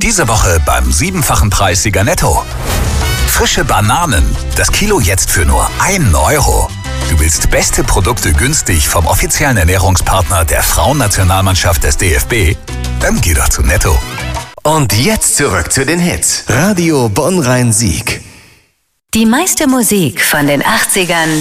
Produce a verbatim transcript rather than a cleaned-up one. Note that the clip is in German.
Diese Woche beim siebenfachen Preissieger Netto. Frische Bananen, das Kilo jetzt für nur einen Euro. Du willst beste Produkte günstig vom offiziellen Ernährungspartner der Frauennationalmannschaft des D F B? Dann geh doch zu Netto. Und jetzt zurück zu den Hits. Radio Bonn-Rhein-Sieg. Die meiste Musik von den achtzigern